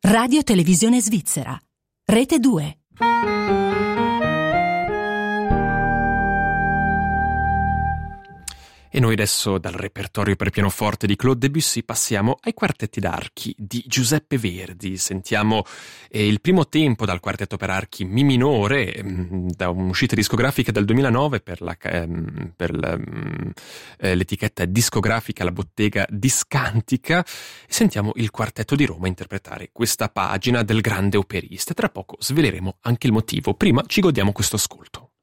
Radio Televisione Svizzera. Rete 2. E noi adesso dal repertorio per pianoforte di Claude Debussy passiamo ai quartetti d'archi di Giuseppe Verdi. Sentiamo il primo tempo dal quartetto per archi Mi minore, da un'uscita discografica del 2009 per l'etichetta discografica La Bottega Discantica. E sentiamo il quartetto di Roma interpretare questa pagina del grande operista. Tra poco sveleremo anche il motivo. Prima ci godiamo questo ascolto.